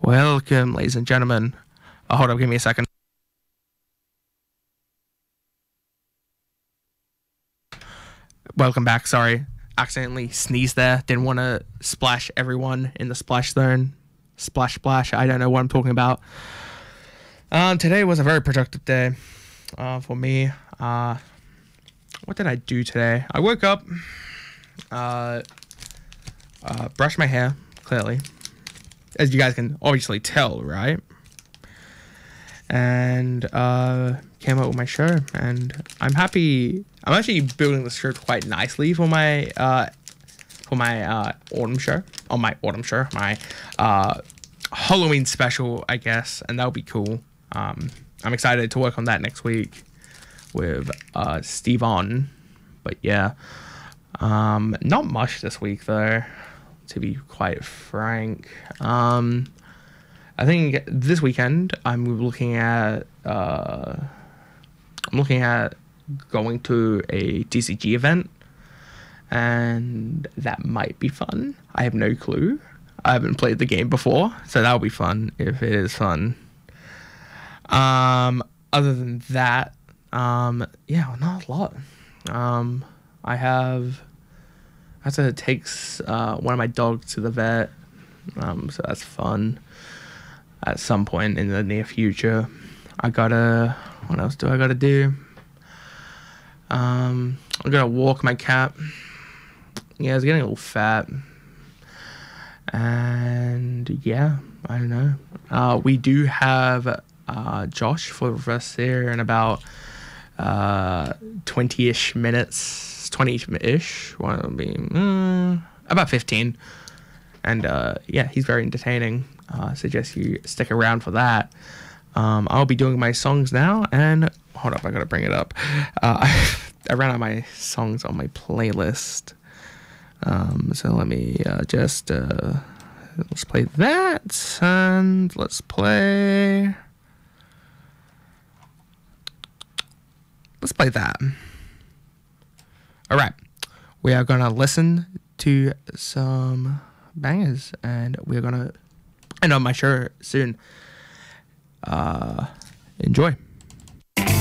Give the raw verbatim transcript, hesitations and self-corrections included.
Welcome, ladies and gentlemen. Oh, hold up, give me a second. Welcome back. Sorry, accidentally sneezed there. Didn't want to splash everyone in the splash zone. Splash, splash. I don't know what I'm talking about. Um, today was a very productive day uh, for me. Uh, what did I do today? I woke up, uh, uh, brushed my hair, clearly, as you guys can obviously tell, right? And uh, came up with my show, and I'm happy. I'm actually building the script quite nicely for my uh, for my uh, autumn show. On my autumn show, my uh, Halloween special, I guess, and that'll be cool. Um, I'm excited to work on that next week with uh, Steve on. But yeah, um, not much this week though, to be quite frank. Um, I think this weekend I'm looking at uh, I'm looking at going to a T C G event, and that might be fun. I have no clue. I haven't played the game before, so that'll be fun if it is fun. Um, other than that, um, yeah, not a lot. Um, I have I have to take uh, one of my dogs to the vet, um, so that's fun. At some point in the near future, I gotta. What else do I gotta do? Um, I'm gonna walk my cat. Yeah, it's getting a little fat, and yeah, I don't know. Uh, we do have uh, Josh for us here in about uh, twenty-ish minutes, twenty-ish. Want to be uh, about fifteen, and uh, yeah, he's very entertaining. Uh, suggest you stick around for that. Um, I'll be doing my songs now, and hold up, I gotta bring it up. Uh, I, I ran out my songs on my playlist, um, so let me uh, just uh, let's play that, and let's play. Let's play that. All right, we are gonna listen to some bangers, and we're gonna. I know my show soon. Uh, enjoy.